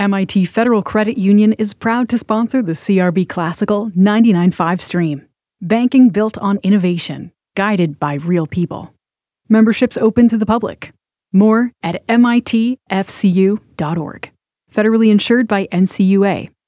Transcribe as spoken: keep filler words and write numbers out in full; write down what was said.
M I T Federal Credit Union is proud to sponsor the C R B Classical ninety-nine point five stream. Banking built on innovation, guided by real people. Membership's open to the public. More at M I T F C U dot org. Federally insured by N C U A.